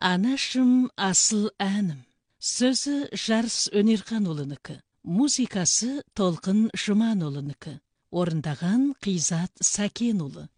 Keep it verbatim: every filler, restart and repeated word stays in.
Анашым асыл әнім. Сөзі Жарыс Өнерханұлынікі. Музыкасы Толқын Жұманұлынікі. Орындаған Қизат Сәкенұлы.